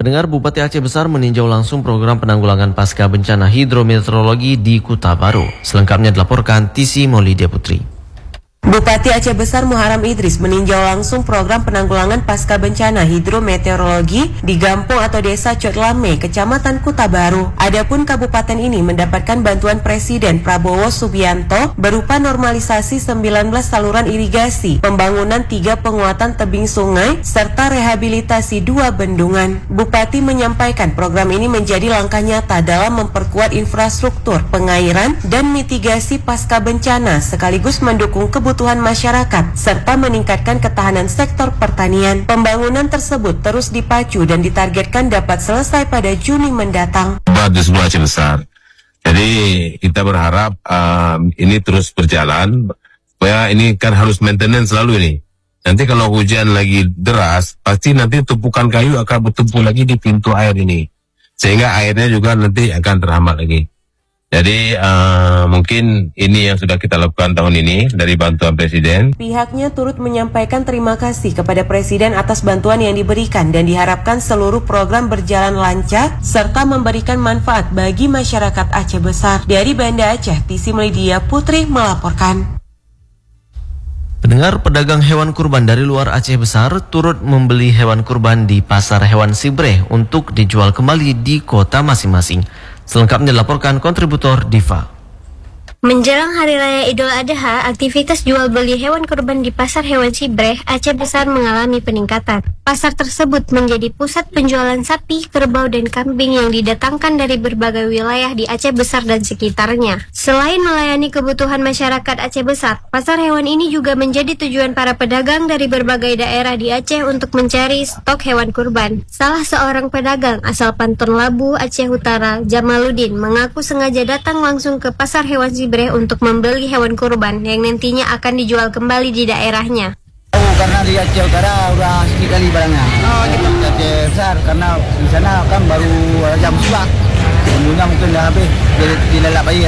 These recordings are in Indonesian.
Pendengar, Bupati Aceh Besar meninjau langsung program penanggulangan pasca bencana hidrometeorologi di Kuta Baru. Selengkapnya dilaporkan Tisi Maulidia Putri. Bupati Aceh Besar Muharam Idris meninjau langsung program penanggulangan pasca bencana hidrometeorologi di Gampung atau Desa Cotlame, Kecamatan Kuta Baru. Adapun kabupaten ini mendapatkan bantuan Presiden Prabowo Subianto berupa normalisasi 19 saluran irigasi, pembangunan 3 penguatan tebing sungai, serta rehabilitasi 2 bendungan. Bupati menyampaikan program ini menjadi langkah nyata dalam memperkuat infrastruktur pengairan dan mitigasi pasca bencana sekaligus mendukung kebutuhan masyarakat serta meningkatkan ketahanan sektor pertanian. Pembangunan tersebut terus dipacu dan ditargetkan dapat selesai pada Juni mendatang. Di sebuah Aceh Besar. Jadi kita berharap ini terus berjalan. Ya, ini kan harus maintenance selalu ini. Nanti kalau hujan lagi deras, pasti nanti tumpukan kayu akan bertumpuk lagi di pintu air ini. Sehingga airnya juga nanti akan terhambat lagi. Jadi mungkin ini yang sudah kita lakukan tahun ini dari bantuan Presiden. Pihaknya turut menyampaikan terima kasih kepada Presiden atas bantuan yang diberikan dan diharapkan seluruh program berjalan lancar serta memberikan manfaat bagi masyarakat Aceh Besar. Dari Banda Aceh, Tisi Maulidia Putri melaporkan. Pendengar, pedagang hewan kurban dari luar Aceh Besar turut membeli hewan kurban di Pasar Hewan Sibreh untuk dijual kembali di kota masing-masing. Selengkapnya dilaporkan kontributor Diva. Menjelang Hari Raya Idul Adha, aktivitas jual beli hewan kurban di Pasar Hewan Sibreh, Aceh Besar mengalami peningkatan. Pasar tersebut menjadi pusat penjualan sapi, kerbau, dan kambing yang didatangkan dari berbagai wilayah di Aceh Besar dan sekitarnya. Selain melayani kebutuhan masyarakat Aceh Besar, pasar hewan ini juga menjadi tujuan para pedagang dari berbagai daerah di Aceh untuk mencari stok hewan kurban. Salah seorang pedagang asal Pantun Labu, Aceh Utara, Jamaluddin, mengaku sengaja datang langsung ke Pasar Hewan Sibreh untuk membeli hewan kurban yang nantinya akan dijual kembali di daerahnya. Karena di Aceh Utara udah sedikit kali barangnya. Di Aceh Besar karena di sana kan baru jam subuh. Bumbunya mungkin udah habis, jadi dilalap air.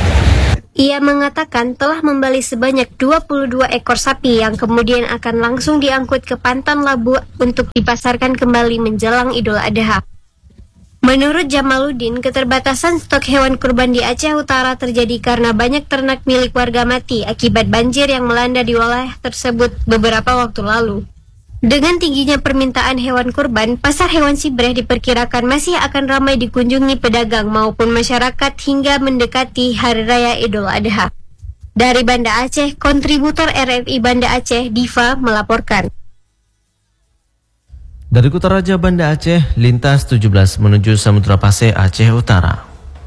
Ia mengatakan telah membeli sebanyak 22 ekor sapi yang kemudian akan langsung diangkut ke Pantan Labu untuk dipasarkan kembali menjelang Idul Adha. Menurut Jamaluddin, keterbatasan stok hewan kurban di Aceh Utara terjadi karena banyak ternak milik warga mati akibat banjir yang melanda di wilayah tersebut beberapa waktu lalu. Dengan tingginya permintaan hewan kurban, Pasar Hewan Sibreh diperkirakan masih akan ramai dikunjungi pedagang maupun masyarakat hingga mendekati Hari Raya Idul Adha. Dari Banda Aceh, kontributor RRI Banda Aceh, Diva, melaporkan. Dari Kutaraja Banda Aceh, lintas 17 menuju Samudra Paseh, Aceh Utara.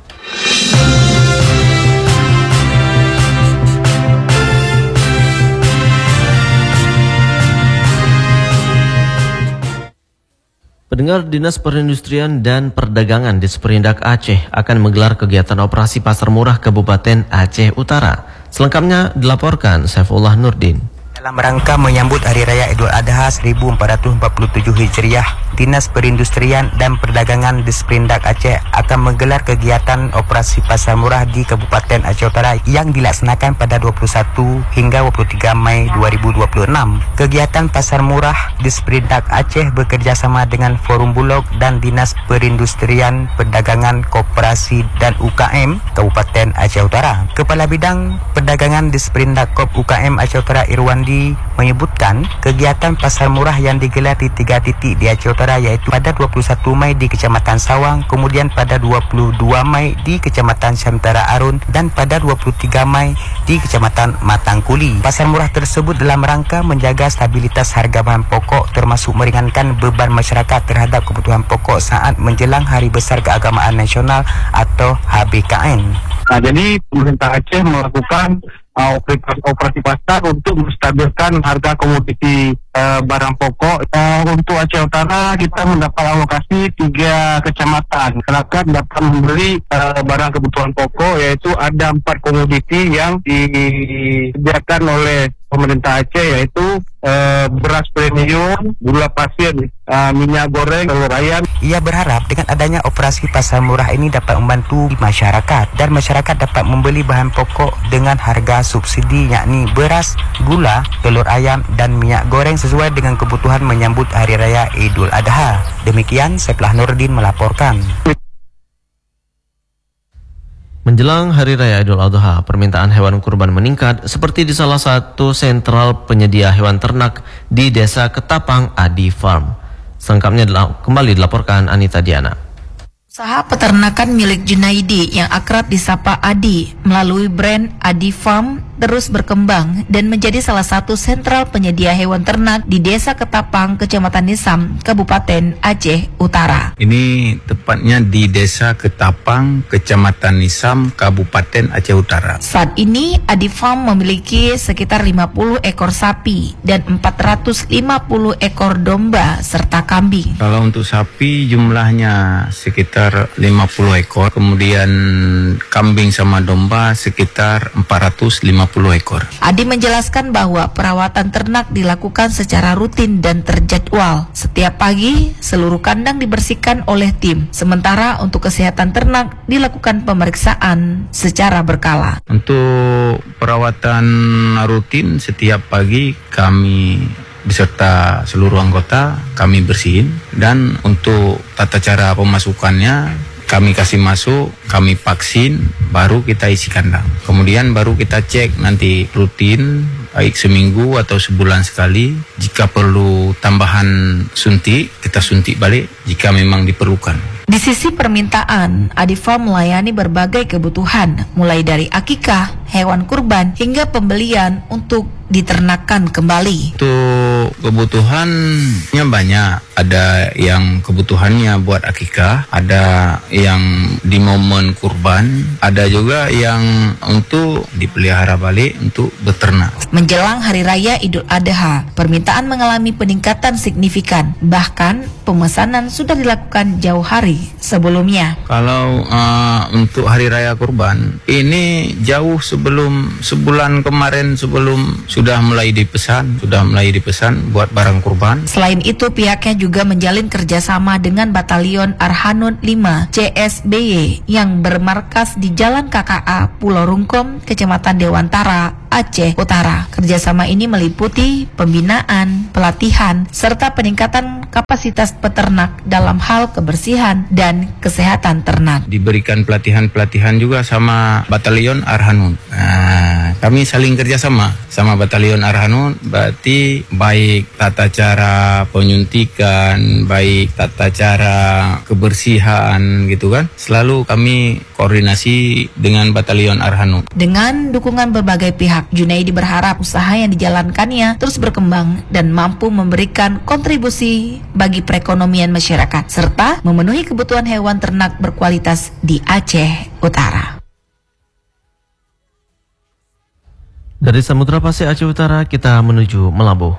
Pendengar, Dinas Perindustrian dan Perdagangan di Sperindak Aceh akan menggelar kegiatan operasi Pasar Murah Kabupaten Aceh Utara. Selengkapnya dilaporkan Saifullah Nurdin. Dalam rangka menyambut Hari Raya Idul Adha 1447 Hijriah, Dinas Perindustrian dan Perdagangan di Sperindak Aceh akan menggelar kegiatan operasi Pasar Murah di Kabupaten Aceh Utara yang dilaksanakan pada 21 hingga 23 Mei 2026. Kegiatan Pasar Murah di Sperindak Aceh bekerjasama dengan Forum Bulog dan Dinas Perindustrian, Perdagangan, Koperasi dan UKM Kabupaten Aceh Utara. Kepala Bidang Perdagangan di Sperindak Kop UKM Aceh Utara Irwandi menyebutkan kegiatan pasar murah yang digelar di 3 titik di Aceh Utara yaitu pada 21 Mei di Kecamatan Sawang, kemudian pada 22 Mei di Kecamatan Syamtara Arun dan pada 23 Mei di Kecamatan Matangkuli. Pasar murah tersebut dalam rangka menjaga stabilitas harga bahan pokok termasuk meringankan beban masyarakat terhadap kebutuhan pokok saat menjelang Hari Besar Keagamaan Nasional atau HBKN. Nah, jadi pemerintah Aceh melakukan operasi pasar untuk menstabilkan harga komoditi barang pokok. Untuk Aceh Utara kita mendapat alokasi 3 kecamatan. Masyarakat dapat membeli barang kebutuhan pokok, yaitu ada 4 komoditi yang disediakan oleh pemerintah Aceh, yaitu beras premium, gula pasir, minyak goreng, telur ayam. Ia berharap dengan adanya operasi pasar murah ini dapat membantu masyarakat dan masyarakat dapat membeli bahan pokok dengan harga subsidi yakni beras, gula, telur ayam dan minyak goreng sesuai dengan kebutuhan menyambut Hari Raya Idul Adha. Demikian Saifullah Nurdin melaporkan. Menjelang Hari Raya Idul Adha, permintaan hewan kurban meningkat seperti di salah satu sentral penyedia hewan ternak di Desa Ketapang, Adi Farm. Selengkapnya kembali dilaporkan Anita Diana. Usaha peternakan milik Junaidi yang akrab disapa Adi melalui brand Adi Farm terus berkembang dan menjadi salah satu sentral penyedia hewan ternak di Desa Ketapang, Kecamatan Nisam, Kabupaten Aceh Utara. Ini tepatnya di Desa Ketapang, Kecamatan Nisam, Kabupaten Aceh Utara. Saat ini Adi Farm memiliki sekitar 50 ekor sapi dan 450 ekor domba serta kambing. Kalau untuk sapi jumlahnya sekitar 50 ekor, kemudian kambing sama domba sekitar 450 ekor. Adi menjelaskan bahwa perawatan ternak dilakukan secara rutin dan terjadwal. Setiap pagi, seluruh kandang dibersihkan oleh tim. Sementara untuk kesehatan ternak dilakukan pemeriksaan secara berkala. Untuk perawatan rutin setiap pagi kami beserta seluruh anggota kami bersihin, dan untuk tata cara pemasukannya kami kasih masuk, kami vaksin, baru kita isi kandang. Kemudian baru kita cek nanti rutin, baik seminggu atau sebulan sekali. Jika perlu tambahan suntik, kita suntik balik jika memang diperlukan. Di sisi permintaan, Adi Farm melayani berbagai kebutuhan, mulai dari akikah, hewan kurban, hingga pembelian untuk diternakan kembali. Untuk kebutuhannya banyak. Ada yang kebutuhannya buat akikah, ada yang di momen kurban, ada juga yang untuk dipelihara balik untuk beternak. Menjelang Hari Raya Idul Adha, permintaan mengalami peningkatan signifikan. Bahkan pemesanan sudah dilakukan jauh hari sebelumnya. Kalau untuk Hari Raya Kurban, ini jauh sebelum sebulan kemarin, sebelum sudah mulai dipesan buat barang kurban. Selain itu, pihaknya juga menjalin kerjasama dengan Batalion Arhanut 5 CSBY yang bermarkas di Jalan KKA Pulau Rungkom, Kecamatan Dewantara, Aceh Utara. Kerjasama ini meliputi pembinaan, pelatihan, serta peningkatan kapasitas peternak dalam hal kebersihan dan kesehatan ternak. Diberikan pelatihan juga sama Batalion Arhanut. Kami saling kerjasama sama Batalion Arhanut, berarti baik tata cara penyuntikan, baik tata cara kebersihan gitu kan. Selalu kami koordinasi dengan Batalion Arhanut. Dengan dukungan berbagai pihak, Junaidi berharap usaha yang dijalankannya terus berkembang dan mampu memberikan kontribusi bagi perekonomian masyarakat serta memenuhi kebutuhan hewan ternak berkualitas di Aceh Utara. Dari Samudra Pasir Aceh Utara kita menuju Melabuh.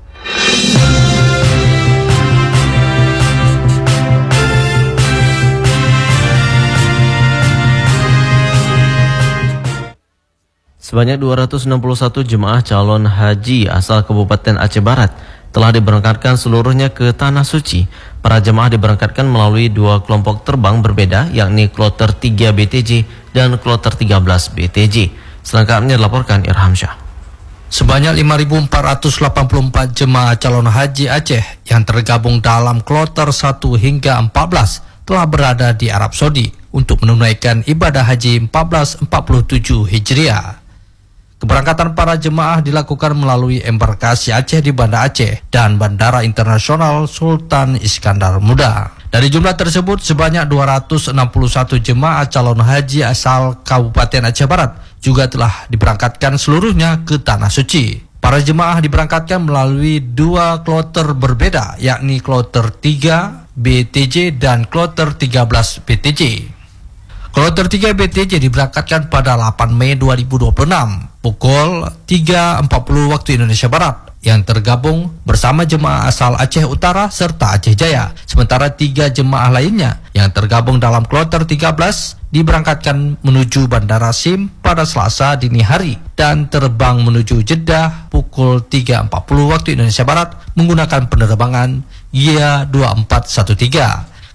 Sebanyak 261 jemaah calon haji asal Kabupaten Aceh Barat telah diberangkatkan seluruhnya ke Tanah Suci. Para jemaah diberangkatkan melalui dua kelompok terbang berbeda, yakni kloter 3 BTJ dan kloter 13 BTJ. Selengkapnya dilaporkan Irham Syah. Sebanyak 5.484 jemaah calon haji Aceh yang tergabung dalam kloter 1 hingga 14 telah berada di Arab Saudi untuk menunaikan ibadah haji 1447 Hijriah. Keberangkatan para jemaah dilakukan melalui embarkasi Aceh di Banda Aceh dan Bandara Internasional Sultan Iskandar Muda. Dari jumlah tersebut, sebanyak 261 jemaah calon haji asal Kabupaten Aceh Barat juga telah diberangkatkan seluruhnya ke Tanah Suci. Para jemaah diberangkatkan melalui dua kloter berbeda, yakni kloter 3 BTJ dan kloter 13 BTJ. Kloter 3 BTJ diberangkatkan pada 8 Mei 2026 pukul 3.40 waktu Indonesia Barat yang tergabung bersama jemaah asal Aceh Utara serta Aceh Jaya. Sementara 3 jemaah lainnya yang tergabung dalam kloter 13 diberangkatkan menuju Bandara Sim pada Selasa dini hari dan terbang menuju Jeddah pukul 3.40 waktu Indonesia Barat menggunakan penerbangan YA 2413.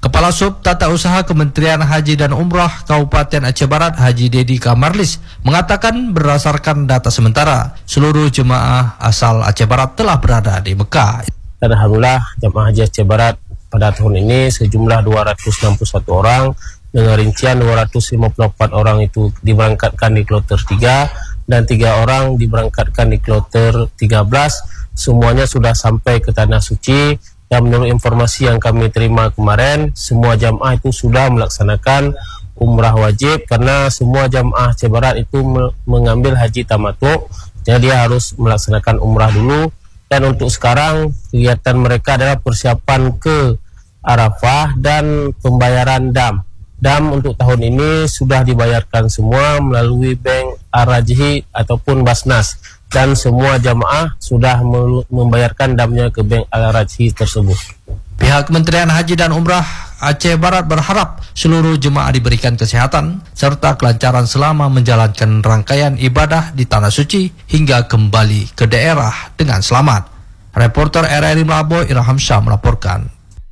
Kepala Sub Tata Usaha Kementerian Haji dan Umrah Kabupaten Aceh Barat Haji Dedi Kamarlis mengatakan berdasarkan data sementara seluruh jemaah asal Aceh Barat telah berada di Mekah. Dan alhamdulillah jemaah haji Aceh Barat pada tahun ini sejumlah 261 orang dengan rincian 254 orang itu diberangkatkan di kloter 3 dan 3 orang diberangkatkan di kloter 13. Semuanya sudah sampai ke Tanah Suci. Dan menurut informasi yang kami terima kemarin, semua jamaah itu sudah melaksanakan umrah wajib karena semua jamaah Aceh Barat itu mengambil haji tamattu, jadi dia harus melaksanakan umrah dulu. Dan untuk sekarang kegiatan mereka adalah persiapan ke Arafah dan pembayaran dam. Dam untuk tahun ini sudah dibayarkan semua melalui Bank Ar-Rajhi ataupun Basnas. Dan semua jamaah sudah membayarkan damnya ke Bank Al-Rajhi tersebut. Pihak Kementerian Haji dan Umrah Aceh Barat berharap seluruh jemaah diberikan kesehatan serta kelancaran selama menjalankan rangkaian ibadah di Tanah Suci hingga kembali ke daerah dengan selamat. Reporter RRI Melaboh Irham Syah melaporkan.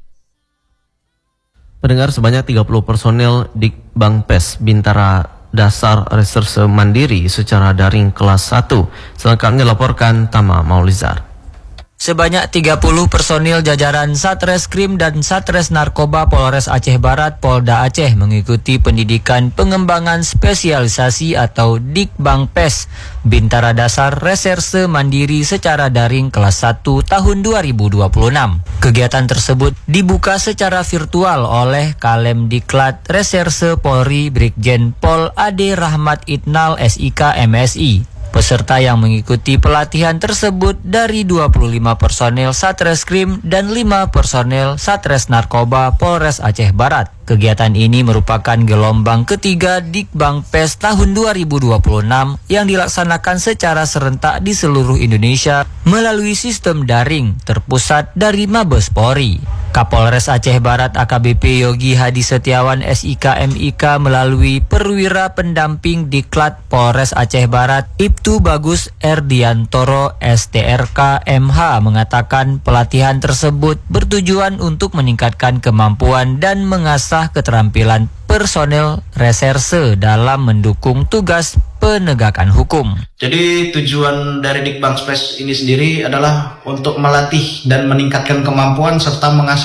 Pendengar, sebanyak 30 personel Dikbang PES Bintara Dasar Reserse Mandiri secara daring kelas 1. Selengkapnya laporkan Tama Maulizar. Sebanyak 30 personil jajaran Satreskrim dan Satres Narkoba Polres Aceh Barat Polda Aceh mengikuti pendidikan pengembangan spesialisasi atau Dikbang PES Bintara Dasar Reserse Mandiri secara daring kelas 1 tahun 2026. Kegiatan tersebut dibuka secara virtual oleh Kalem Diklat Reserse Polri Brigjen Pol Ade Rahmat Itnal SIK MSI. Peserta yang mengikuti pelatihan tersebut dari 25 personel Satreskrim dan 5 personel Satres Narkoba Polres Aceh Barat. Kegiatan ini merupakan gelombang ketiga Dikbang PES tahun 2026 yang dilaksanakan secara serentak di seluruh Indonesia melalui sistem daring terpusat dari Mabes Polri. Kapolres Aceh Barat AKBP Yogi Hadi Setiawan SIK MIK melalui perwira pendamping Diklat Polres Aceh Barat Ibtu Bagus Erdiantoro STRK MH mengatakan pelatihan tersebut bertujuan untuk meningkatkan kemampuan dan mengasah keterampilan personel reserse dalam mendukung tugas penegakan hukum. Jadi tujuan dari Dikbang PES ini sendiri adalah untuk melatih dan meningkatkan kemampuan serta mengasah